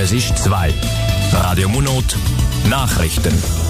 Es ist 2. Radio Munot Nachrichten.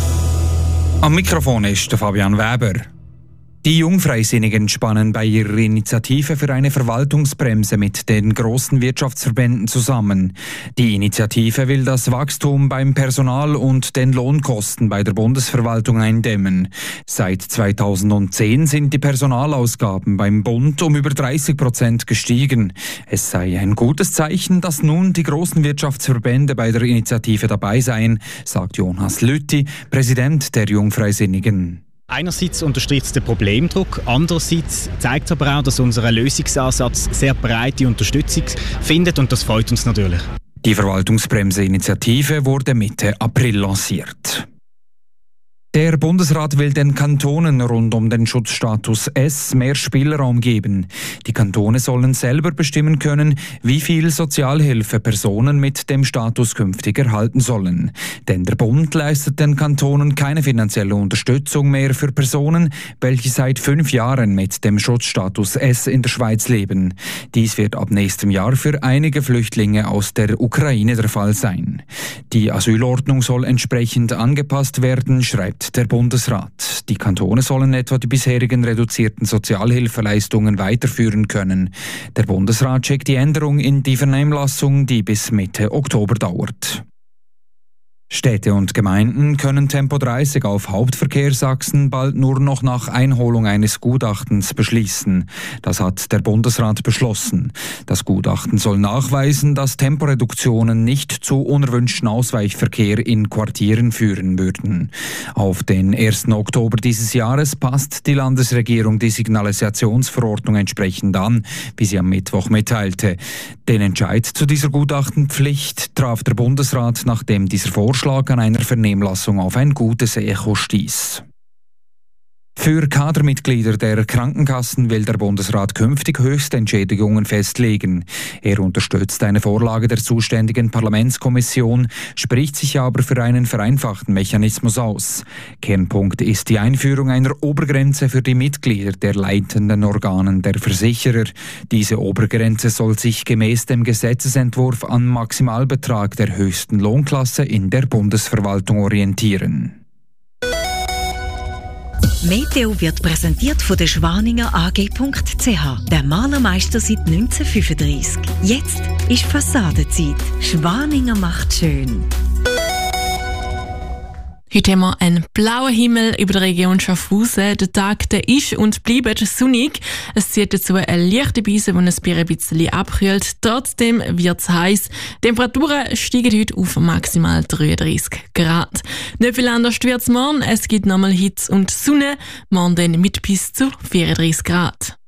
Am Mikrofon ist der Fabian Weber. Die Jungfreisinnigen spannen bei ihrer Initiative für eine Verwaltungsbremse mit den großen Wirtschaftsverbänden zusammen. Die Initiative will das Wachstum beim Personal und den Lohnkosten bei der Bundesverwaltung eindämmen. Seit 2010 sind die Personalausgaben beim Bund um über 30% gestiegen. Es sei ein gutes Zeichen, dass nun die großen Wirtschaftsverbände bei der Initiative dabei seien, sagt Jonas Lüthi, Präsident der Jungfreisinnigen. Einerseits unterstützt es den Problemdruck, andererseits zeigt es aber auch, dass unser Lösungsansatz sehr breite Unterstützung findet und das freut uns natürlich. Die Verwaltungsbremse-Initiative wurde Mitte April lanciert. Der Bundesrat will den Kantonen rund um den Schutzstatus S mehr Spielraum geben. Die Kantone sollen selber bestimmen können, wie viel Sozialhilfe Personen mit dem Status künftig erhalten sollen. Denn der Bund leistet den Kantonen keine finanzielle Unterstützung mehr für Personen, welche seit 5 Jahren mit dem Schutzstatus S in der Schweiz leben. Dies wird ab nächstem Jahr für einige Flüchtlinge aus der Ukraine der Fall sein. Die Asylordnung soll entsprechend angepasst werden, schreibt der Bundesrat. Die Kantone sollen etwa die bisherigen reduzierten Sozialhilfeleistungen weiterführen können. Der Bundesrat schickt die Änderung in die Vernehmlassung, die bis Mitte Oktober dauert. Städte und Gemeinden können Tempo 30 auf Hauptverkehrsachsen bald nur noch nach Einholung eines Gutachtens beschließen. Das hat der Bundesrat beschlossen. Das Gutachten soll nachweisen, dass Temporeduktionen nicht zu unerwünschten Ausweichverkehr in Quartieren führen würden. Auf den 1. Oktober dieses Jahres passt die Landesregierung die Signalisationsverordnung entsprechend an, wie sie am Mittwoch mitteilte. Den Entscheid zu dieser Gutachtenpflicht traf der Bundesrat, nachdem dieser Vorschlag an einer Vernehmlassung auf ein gutes Echo stieß. Für Kadermitglieder der Krankenkassen will der Bundesrat künftig Höchstentschädigungen festlegen. Er unterstützt eine Vorlage der zuständigen Parlamentskommission, spricht sich aber für einen vereinfachten Mechanismus aus. Kernpunkt ist die Einführung einer Obergrenze für die Mitglieder der leitenden Organen der Versicherer. Diese Obergrenze soll sich gemäß dem Gesetzesentwurf am Maximalbetrag der höchsten Lohnklasse in der Bundesverwaltung orientieren. Meteo wird präsentiert von der Schwaninger AG.ch, der Malermeister seit 1935. Jetzt ist Fassadenzeit. Schwaninger macht schön. Heute haben wir einen blauen Himmel über der Region Schaffhausen. Der Tag der ist und bleibt sonnig. Es zieht dazu eine leichte Brise, die ein bisschen abkühlt. Trotzdem wird es heiß. Die Temperaturen steigen heute auf maximal 33 Grad. Nicht viel anders wird es morgen. Es gibt nochmal Hitze und Sonne. Morgen dann mit bis zu 34 Grad.